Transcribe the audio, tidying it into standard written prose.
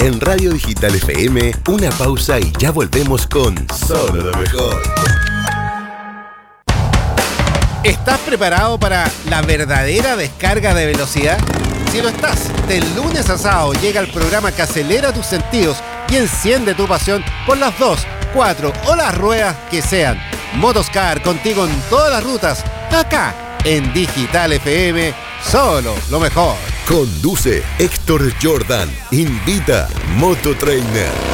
En Radio Digital FM, una pausa y ya volvemos con Solo lo mejor. ¿Estás preparado para la verdadera descarga de velocidad? Si lo estás, de lunes a sábado llega el programa que acelera tus sentidos y enciende tu pasión por las 2, 4 o las ruedas que sean. Motoscar contigo en todas las rutas, acá en Digital FM, solo lo mejor. Conduce Héctor Jordan. Invita Mototrainer.